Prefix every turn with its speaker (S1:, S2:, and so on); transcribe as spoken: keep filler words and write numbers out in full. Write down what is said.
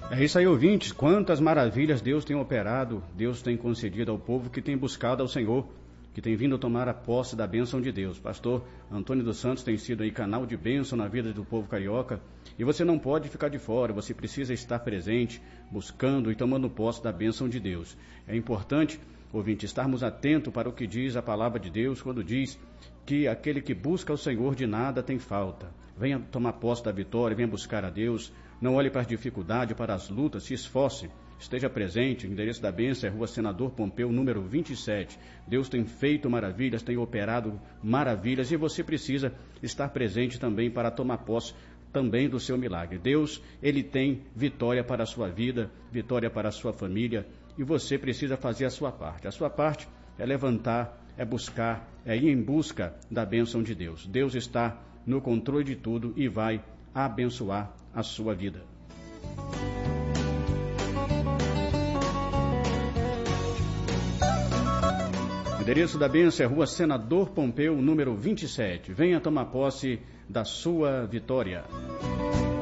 S1: É isso aí, ouvintes. Quantas maravilhas Deus tem operado, Deus tem concedido ao povo que tem buscado ao Senhor, que tem vindo tomar a posse da bênção de Deus. Pastor Antônio dos Santos tem sido aí canal de bênção na vida do povo carioca, e você não pode ficar de fora, você precisa estar presente, buscando e tomando posse da bênção de Deus. É importante, ouvinte, estarmos atentos para o que diz a palavra de Deus, quando diz que aquele que busca o Senhor de nada tem falta. Venha tomar posse da vitória, venha buscar a Deus, não olhe para as dificuldades, para as lutas, se esforce, esteja presente. O endereço da bênção é Rua Senador Pompeu, número vinte e sete. Deus tem feito maravilhas, tem operado maravilhas, e você precisa estar presente também para tomar posse também do seu milagre. Deus, Ele tem vitória para a sua vida, vitória para a sua família, e você precisa fazer a sua parte. A sua parte é levantar, é buscar, é ir em busca da bênção de Deus. Deus está no controle de tudo e vai abençoar a sua vida. O endereço da bênção é Rua Senador Pompeu, número vinte e sete. Venha tomar posse da sua vitória.